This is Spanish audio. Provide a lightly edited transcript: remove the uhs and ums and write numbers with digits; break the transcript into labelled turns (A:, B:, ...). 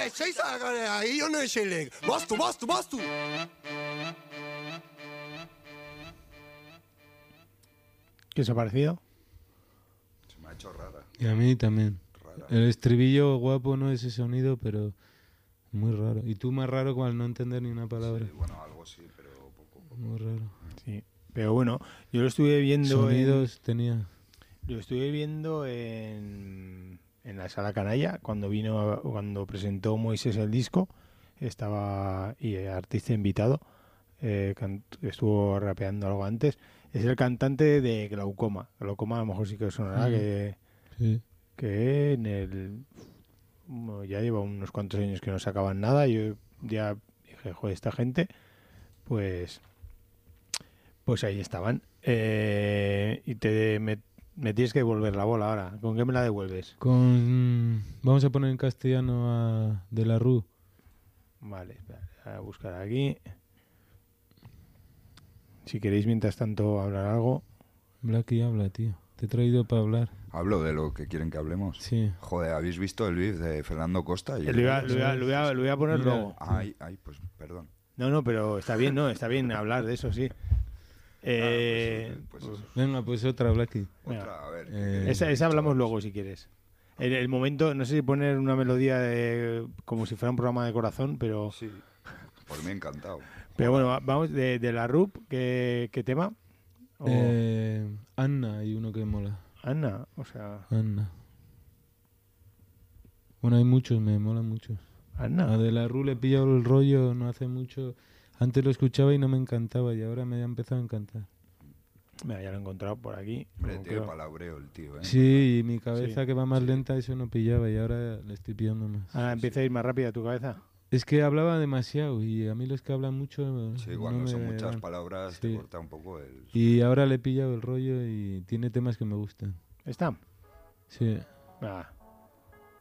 A: ¿Qué os ha parecido?
B: Se me ha hecho rara.
C: Y a mí también.
B: Rara.
C: El estribillo guapo, no ese sonido, pero muy raro. Y tú más raro al no entender ni una palabra.
B: Sí, bueno, algo sí, pero poco.
C: Muy raro.
A: Sí. Pero bueno, yo lo estuve viendo.
C: Sonidos tenía.
A: Lo estuve viendo en la Sala Canalla cuando presentó Moisés el disco. Estaba artista invitado. Estuvo rapeando algo antes. Es el cantante de Glaucoma. Glaucoma a lo mejor sí que os sonará
C: Sí.
A: que ya lleva unos cuantos años que no sacaban nada. Yo ya dije, joder, esta gente, pues ahí estaban. Y me tienes que devolver la bola ahora. ¿Con qué me la devuelves?
C: Vamos a poner en castellano a De la Rue.
A: Vale, espera, voy a buscar aquí. Si queréis mientras tanto hablar algo.
C: Blacky habla, tío. Te he traído para hablar.
B: ¿Hablo de lo que quieren que hablemos?
C: Sí.
B: Joder, ¿habéis visto el beef de Fernando Costa?
A: Lo voy a poner
C: Mira.
A: luego.
B: Ay, pues perdón.
A: No, pero está bien, ¿no? Está bien hablar de eso, sí.
B: Pues eso.
C: Venga, pues otra, Blacky.
B: Otra, a ver.
A: Esa hablamos luego si quieres. El momento, no sé si poner una melodía como si fuera un programa de corazón, pero...
B: Sí, por mí encantado.
A: Pero bueno, vamos de la RUP, ¿qué tema?
C: Anna, hay uno que mola.
A: Anna, o sea...
C: Anna. Bueno, hay muchos, me molan muchos.
A: Anna.
C: A De la Rue le he pillado el rollo no hace mucho. Antes lo escuchaba y no me encantaba y ahora me ha empezado a encantar.
A: Mira, ya lo he encontrado por aquí.
B: Hombre,
A: No,
B: tío,
A: creo.
B: palabreo el tío, ¿eh?
C: Sí, y mi cabeza
A: Sí.
C: que va más lenta eso no pillaba y ahora le estoy pillando más.
A: Ahora empieza a ir más rápida tu cabeza.
C: Es que hablaba demasiado y a mí los que hablan mucho
B: Sí,
C: no
B: cuando
C: me
B: son muchas
C: dan.
B: palabras
C: Sí.
B: te corta un poco el...
C: Y ahora le he pillado el rollo y tiene temas que me gustan.
A: ¿Está?
C: Sí.
A: Ah,